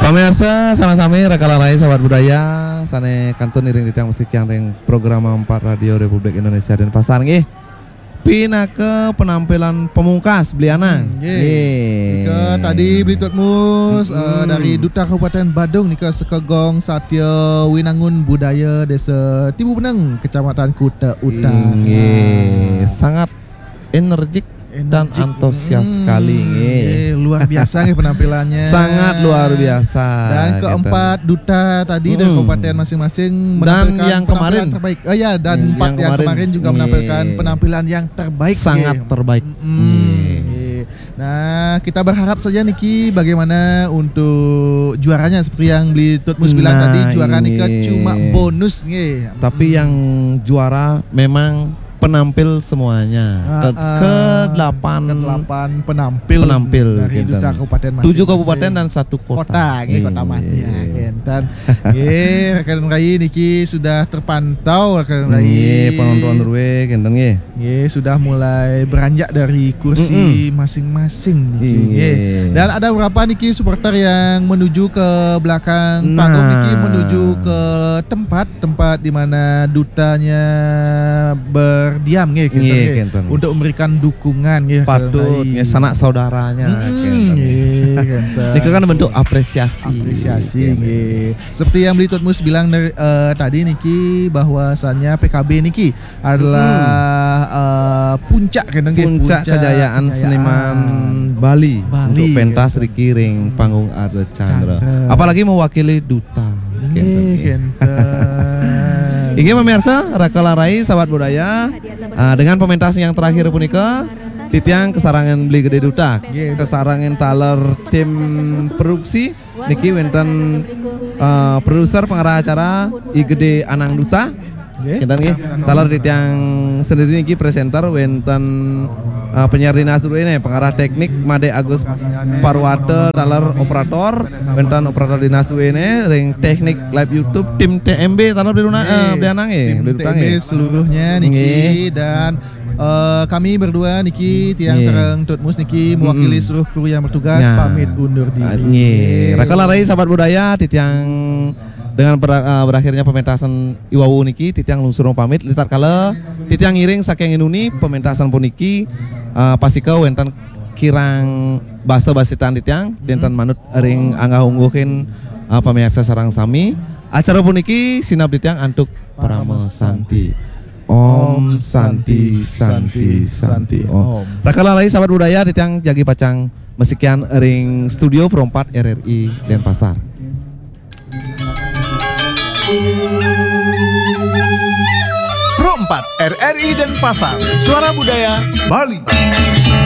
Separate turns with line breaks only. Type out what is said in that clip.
Pemirsa sama-sama Rakalarai sahabat budaya sane kantun iring ditang musik yang ring program 4 Radio Republik Indonesia dan Pasar nggih. Pina ke penampilan pemungkas beliana.
Nika tadi Blitut Mus dari Duta Kabupaten Badung nika sekegong Satya Winangun Budaya Desa Tibu Beneng Kecamatan Kuta Utara.
Sangat energik dan antusias sekali
luar biasa nih penampilannya.
Sangat luar biasa.
Dan keempat duta tadi dari kabupaten masing-masing
dan yang kemarin
terbaik. Dan empat yang kemarin juga menampilkan penampilan yang terbaik.
Sangat terbaik.
Nah, kita berharap saja Niki bagaimana untuk juaranya seperti yang Blitutmus bilang tadi, juara Nika cuma bonus nih.
Tapi yang juara memang penampil semuanya ke-8 penampil
dari Duta Kabupaten masing-masing.
7 kabupaten dan 1 kota.
Kota Mania. Dan rekan Rai niki sudah terpantau rekan Rai.
Penonton Rwe genten
sudah mulai beranjak dari kursi masing-masing niki. Dan ada beberapa niki supporter yang menuju ke belakang panggung niki, menuju ke tempat di mana dutanya berdiam untuk memberikan dukungan
patut sanak saudaranya itu kan bentuk apresiasi
seperti yang Blitutmus bilang tadi Niki bahwasannya PKB Niki adalah puncak
kejayaan seniman Bali untuk pentas Rikiring panggung Arda Chandra, apalagi mewakili duta. Ini pemirsa Rakalarai sahabat budaya dengan pementasan yang terakhir punika titiang kesarangan beli gede duta kesarangan taler tim produksi niki wenten produser pengarah acara I Gede Anang Duta kita nih taler titiang sendiri niki presenter wenten penyiar dinas dulu ini pengarah teknik Made Agus Parwate taler operator wenten operator dinas dulu ini ring teknik live YouTube tim TMB taler belanang
tim TMB seluruhnya niki dan kami berdua Niki tiang sareng Tutmus Niki mewakili seluruh kru yang bertugas pamit undur diri.
Rakalarai sahabat budaya titiang dengan berakhirnya pementasan Iwawu Niki titiang lungsur pamit litar kala titiang ngiring saking inuni pementasan puniki pasika wenten kirang basa-basitan titiang dinten manut ring angga ungguhin pamirsa sarang sami acara puniki sinap titiang antuk Parama Santi. Om Santi Santi Santi Om. Rakalarai sahabat budaya titiang jagi pacang mesikian ring studio Pro 4 RRI Denpasar.
Pro 4 RRI Denpasar, suara budaya Bali.